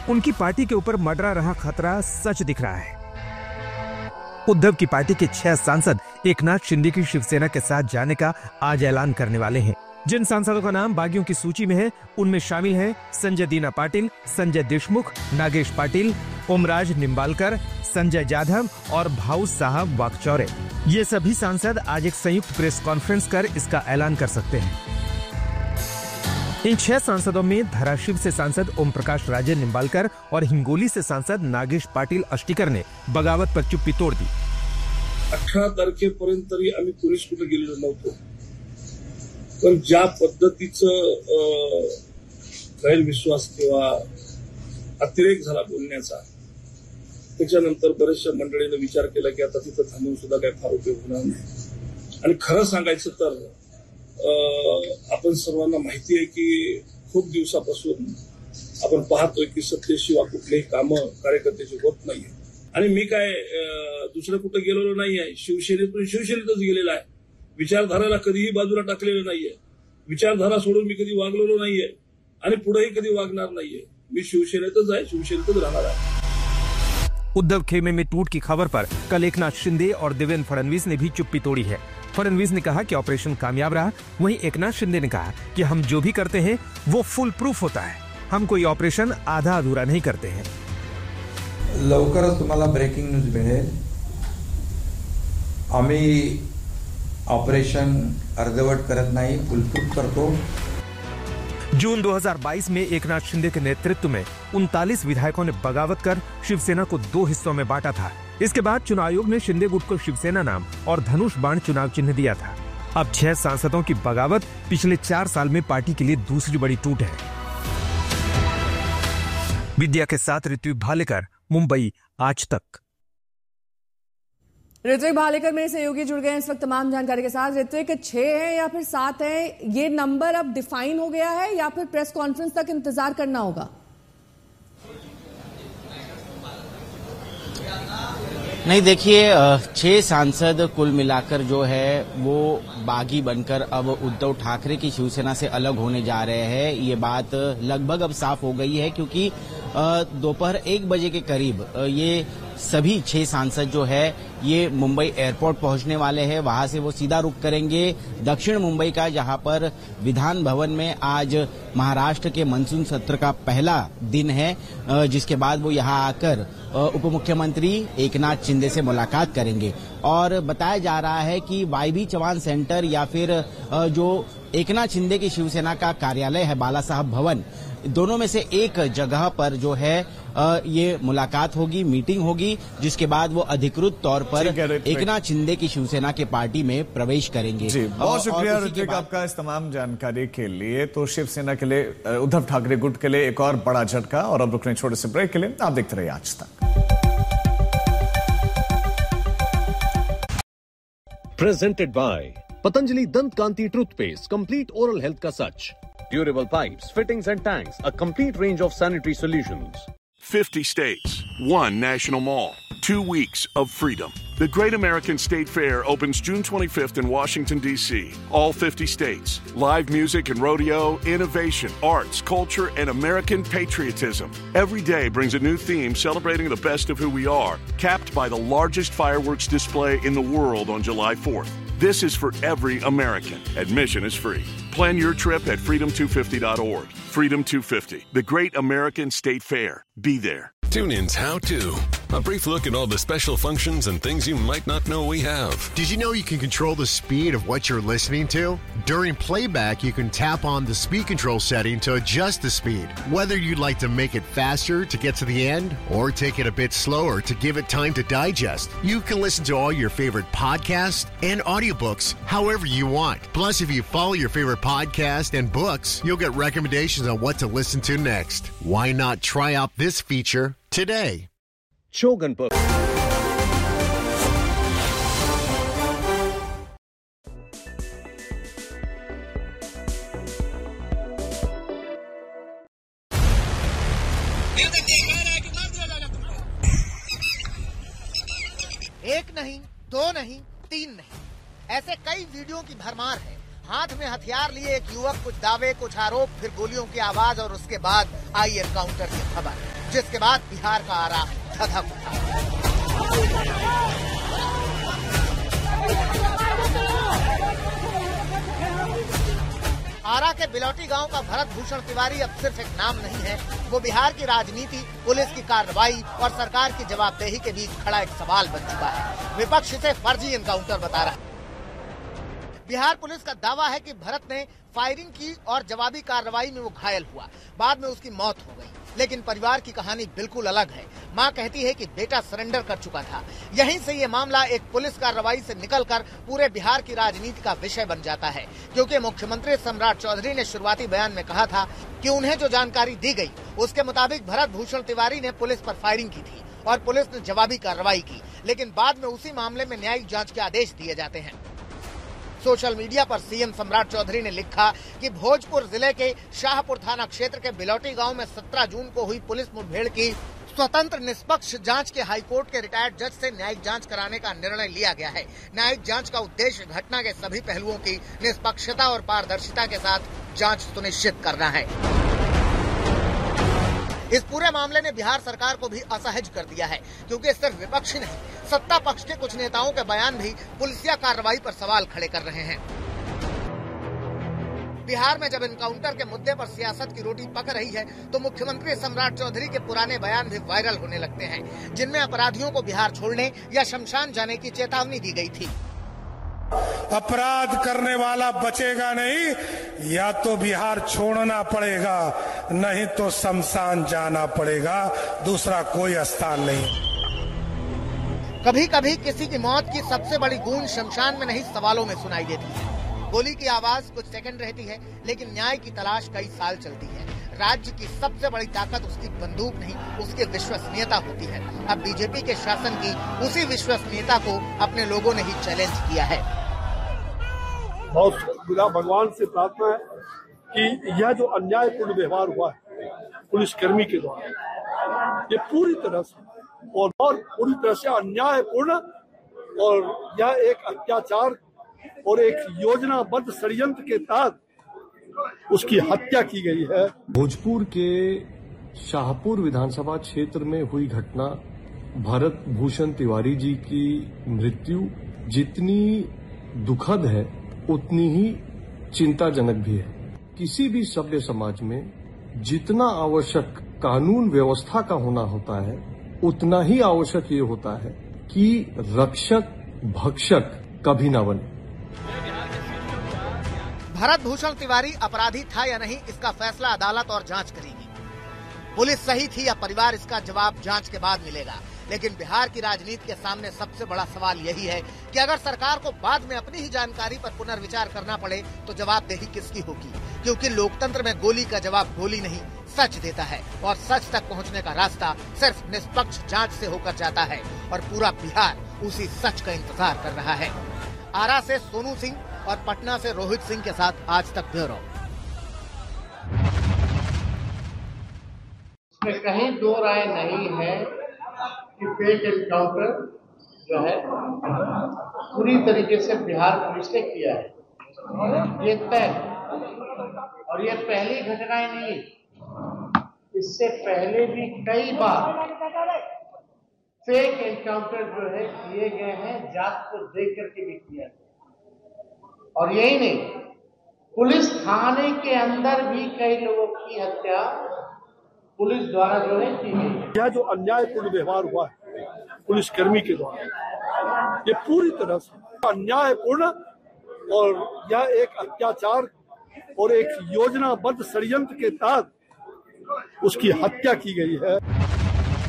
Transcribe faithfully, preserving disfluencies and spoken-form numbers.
उनकी पार्टी के ऊपर मंडरा रहा खतरा सच दिख रहा है। उद्धव की पार्टी के छह सांसद एकनाथ शिंदे की शिवसेना के साथ जाने का आज ऐलान करने वाले हैं। जिन सांसदों का नाम बागियों की सूची में है उनमें शामिल हैं संजय दीना पाटिल, संजय देशमुख, नागेश पाटिल, ओमराज निम्बालकर, संजय जाधव और भाऊ साहब वाकचौरे। ये सभी सांसद आज एक संयुक्त प्रेस कॉन्फ्रेंस कर इसका ऐलान कर सकते हैं। इन छह सांसदों में धाराशिव से सांसद ओम प्रकाश राजे निम्बालकर और हिंगोली से सांसद नागेश पाटिल अष्टीकर ने बगावत पर चुप्पी तोड़ दी। अठरा तारखेपर्यंत तरी आम्ही पोलीस कुठे गेलेलो नव्हतो, पण ज्या पद्धतीचं गैरविश्वास किंवा अतिरेक झाला बोलण्याचा, त्याच्यानंतर बऱ्याचशा मंडळीने विचार केला की आता तिथं थांबून सुद्धा काही फार उपयोग होणार नाही। आणि खरं सांगायचं तर आपण सर्वांना माहिती आहे की खूप दिवसापासून आपण पाहतोय की सत्तेशिवाय कुठलेही कामं कार्यकर्त्याची होत नाहीये। आणि मी काय दुसरं कुठं गेलेलो नाही आहे, शिवसेनेतून शिवसेनेतच गेलेला आहे। विचारधाराला कधीही बाजूला टाकलेलं नाहीये, विचारधारा सोडून मी कधी वागलेलो नाहीये आणि पुढेही कधी वागणार नाहीये। मी शिवसेनेतच आहे, शिवसेनेतच राहणार आहे। उद्धव खेमे में टूट की खबर पर कल एकनाथ शिंदे और देवेंद्र फडणवीस ने भी चुप्पी तोड़ी है। फडणवीस ने कहा कि ऑपरेशन कामयाब रहा, वहीं एकनाथ शिंदे ने कहा कि हम जो भी करते हैं वो फुल प्रूफ होता है, हम कोई ऑपरेशन आधा अधूरा नहीं करते हैं। लवकरच तुम्हाला ब्रेकिंग न्यूज मिळेल। आम्ही ऑपरेशन अर्धवट करत नाही, फुल प्रूफ करतो। जून दो हज़ार बाईस में एकनाथ शिंदे के नेतृत्व में उनतालीस विधायकों ने बगावत कर शिवसेना को दो हिस्सों में बांटा था। इसके बाद चुनाव आयोग ने शिंदे गुट को शिवसेना नाम और धनुष बाण चुनाव चिन्ह दिया था। अब छह सांसदों की बगावत पिछले चार साल में पार्टी के लिए दूसरी बड़ी टूट है। विद्या के साथ ऋत्विक भालेकर, मुंबई, आज तक। ऋत्विक भालेकर मेरे सहयोगी जुड़ गए हैं इस वक्त तमाम जानकारी के साथ। ऋत्विक, छह है या फिर सात है, ये नंबर अब डिफाइन हो गया है या फिर प्रेस कॉन्फ्रेंस तक इंतजार करना होगा? नहीं, देखिए, छह सांसद कुल मिलाकर जो है वो बागी बनकर अब उद्धव ठाकरे की शिवसेना से अलग होने जा रहे हैं। ये बात लगभग अब साफ हो गई है, क्योंकि दोपहर एक बजे के करीब ये सभी छह सांसद जो है ये मुंबई एयरपोर्ट पहुंचने वाले हैं। वहां से वो सीधा रुख करेंगे दक्षिण मुंबई का, जहां पर विधान भवन में आज महाराष्ट्र के मानसून सत्र का पहला दिन है, जिसके बाद वो यहां आकर उप मुख्यमंत्री एकनाथ शिंदे से मुलाकात करेंगे। और बताया जा रहा है कि वाई.बी. चौहान सेंटर या फिर जो एकनाथ शिंदे की शिवसेना का कार्यालय है बाला साहब भवन, दोनों में से एक जगह पर जो है ये मुलाकात होगी, मीटिंग होगी, जिसके बाद वो अधिकृत तौर पर एकनाथ शिंदे की शिवसेना के पार्टी में प्रवेश करेंगे। जी, बहुत शुक्रिया ऋत्विक आपका इस तमाम जानकारी के लिए। तो शिवसेना के लिए, उद्धव ठाकरे गुट के लिए एक और बड़ा झटका। और अब रुकने छोटे से ब्रेक के लिए आप देखते रहिए आज तक। Presented by Patanjali Dant Kanti Toothpaste, complete oral health ka sach. Durable pipes, fittings and tanks, a complete range of sanitary solutions. fifty states, one national mall, two weeks of freedom. The Great American State Fair opens June twenty-fifth in Washington, D C All fifty states. Live music and rodeo, innovation, arts, culture, and American patriotism. Every day brings a new theme celebrating the best of who we are, capped by the largest fireworks display in the world on July fourth. This is for every American. Admission is free. Plan your trip at freedom two fifty dot org. Freedom two fifty, the Great American State Fair. Be there. TuneIn's How To. A brief look at all the special functions and things you might not know we have. Did you know you can control the speed of what you're listening to? During playback, you can tap on the speed control setting to adjust the speed. Whether you'd like to make it faster to get to the end or take it a bit slower to give it time to digest, you can listen to all your favorite podcasts and audiobooks however you want. Plus, if you follow your favorite podcast and books, you'll get recommendations on what to listen to next. Why not try out this feature today? Chogan Book. एक नहीं, दो नहीं, तीन नहीं, ऐसे कई video की भरमार है। हाथ में हथियार लिए एक युवक, कुछ दावे, कुछ आरोप, फिर गोलियों की आवाज और उसके बाद आई एनकाउंटर की खबर। जिसके बाद बिहार का आरा धधक उठा। आरा के बिलौटी गांव का भरत भूषण तिवारी अब सिर्फ एक नाम नहीं है, वो बिहार की राजनीति, पुलिस की कार्रवाई और सरकार की जवाबदेही के बीच खड़ा एक सवाल बन चुका है। विपक्ष इसे फर्जी एनकाउंटर बता रहा है। बिहार पुलिस का दावा है कि भरत ने फायरिंग की और जवाबी कार्रवाई में वो घायल हुआ, बाद में उसकी मौत हो गई। लेकिन परिवार की कहानी बिल्कुल अलग है। मां कहती है कि बेटा सरेंडर कर चुका था। यहीं से ये मामला एक पुलिस कार्रवाई से निकलकर पूरे बिहार की राजनीति का विषय बन जाता है, क्योंकि मुख्यमंत्री सम्राट चौधरी ने शुरुआती बयान में कहा था कि उन्हें जो जानकारी दी गई उसके मुताबिक भरत भूषण तिवारी ने पुलिस पर फायरिंग की थी और पुलिस ने जवाबी कार्रवाई की। लेकिन बाद में उसी मामले में न्यायिक जाँच के आदेश दिए जाते हैं। सोशल मीडिया पर सीएम सम्राट चौधरी ने लिखा कि भोजपुर जिले के शाहपुर थाना क्षेत्र के बिलौटी गांव में सत्रह जून को हुई पुलिस मुठभेड़ की स्वतंत्र निष्पक्ष जांच के हाईकोर्ट के रिटायर्ड जज से न्यायिक जांच कराने का निर्णय लिया गया है। न्यायिक जांच का उद्देश्य घटना के सभी पहलुओं की निष्पक्षता और पारदर्शिता के साथ जांच सुनिश्चित करना है। इस पूरे मामले ने बिहार सरकार को भी असहज कर दिया है, क्योंकि सिर्फ विपक्ष ही नहीं, सत्ता पक्ष के कुछ नेताओं के बयान भी पुलिसिया कार्रवाई पर सवाल खड़े कर रहे हैं। बिहार में जब एनकाउंटर के मुद्दे पर सियासत की रोटी पक रही है, तो मुख्यमंत्री सम्राट चौधरी के पुराने बयान भी वायरल होने लगते हैं, जिनमें अपराधियों को बिहार छोड़ने या शमशान जाने की चेतावनी दी गई थी। अपराध करने वाला बचेगा नहीं, या तो बिहार छोड़ना पड़ेगा, नहीं तो शमशान जाना पड़ेगा, दूसरा कोई स्थान नहीं। कभी कभी किसी की मौत की सबसे बड़ी गूंज शमशान में नहीं सवालों में सुनाई देती है। गोली की आवाज कुछ सेकंड रहती है, लेकिन न्याय की तलाश कई साल चलती है। राज्य की सबसे बड़ी ताकत उसकी बंदूक नहीं, उसकी विश्वसनीयता होती है। अब बीजेपी के शासन की उसी विश्वसनीयता को अपने लोगों ने ही चैलेंज किया है। बहुत भगवान से प्रार्थना है कि यह जो अन्यायपूर्ण व्यवहार हुआ है पुलिसकर्मी के द्वारा, ये पूरी तरह से और, और पूरी तरह से अन्यायपूर्ण, और यह एक अत्याचार और एक योजनाबद्ध षड्यंत्र के तहत उसकी हत्या की गई है। भोजपुर के शाहपुर विधानसभा क्षेत्र में हुई घटना, भरत भूषण तिवारी जी की मृत्यु जितनी दुखद है उतनी ही चिंताजनक भी है। किसी भी सभ्य समाज में जितना आवश्यक कानून व्यवस्था का होना होता है, उतना ही आवश्यक ये होता है कि रक्षक भक्षक कभी ना बने। भरत भूषण तिवारी अपराधी था या नहीं, इसका फैसला अदालत और जांच करेगी। पुलिस सही थी या परिवार, इसका जवाब जांच के बाद मिलेगा। लेकिन बिहार की राजनीति के सामने सबसे बड़ा सवाल यही है कि अगर सरकार को बाद में अपनी ही जानकारी पर पुनर्विचार करना पड़े तो जवाबदेही किसकी होगी, क्योंकि लोकतंत्र में गोली का जवाब गोली नहीं, सच देता है, और सच तक पहुंचने का रास्ता सिर्फ निष्पक्ष जांच से होकर जाता है, और पूरा बिहार उसी सच का इंतजार कर रहा है। आरा से सोनू सिंह और पटना से रोहित सिंह के साथ आज तक ब्यूरो। इसमें कहीं दो राय नहीं है कि फेक एनकाउंटर जो है पूरी तरीके से बिहार पुलिस ने किया है, ये तय। और ये पहली घटनाएं नहीं, इससे पहले भी कई बार फेक एनकाउंटर जो है किए गए हैं, जात को देख करके भी किया। और यही नहीं, पुलिस थाने के अंदर भी कई लोगों की हत्या पुलिस द्वारा जो है की गई। यह जो अन्यायपूर्ण व्यवहार हुआ है पुलिसकर्मी के द्वारा, ये पूरी तरह से अन्यायपूर्ण, और यह एक अत्याचार और एक योजनाबद्ध षड्यंत्र के तहत उसकी हत्या की गई है।